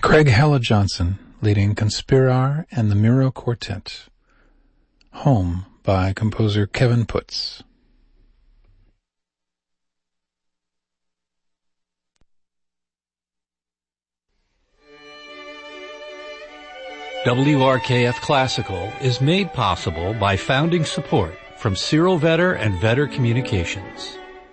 Craig Hella Johnson, leading Conspirar and the Miro Quartet. Home by composer Kevin Putz. WRKF Classical is made possible by founding support from Cyril Vetter and Vetter Communications.